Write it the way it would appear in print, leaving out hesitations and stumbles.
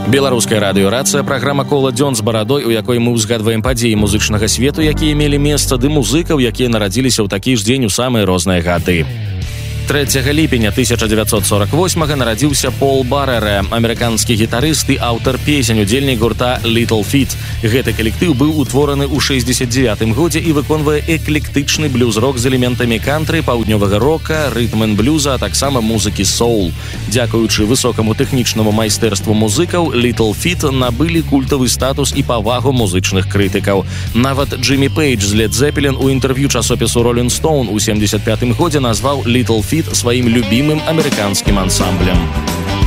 Беларуская радыёрацыя, праграма «Кола дзён з барадой», у якой мы ўзгадваем падзеі музычнага свету, якія мелі месца, ды музыкаў, якія нарадзіліся ў такі ж дзень у самыя розныя гады. 3 ліпеня 1948-га нарадзіўся Пол Барэра, амерыканскі гітарыст і аўтар песень, удзельнік гурта Little Feat. Гэты калектыў быў утвораны ў 69-м годзе і выконвае эклектычны блюз-рок з элементамі кантры, паўднёвага рока, рытм-н-блюза, а таксама музыкі соул. Дзякуючы высокаму тэхнічнаму майстэрству музыкаў, Little Feat набылі культавы статус і павагу музычных крытыкаў. Нават Джиммі Пейдж з Led Zeppelin у інтэрв'ю часопісу Rolling Stone у 75-м годзе назваў Little Feat сваім любімым амерыканскім ансамблем.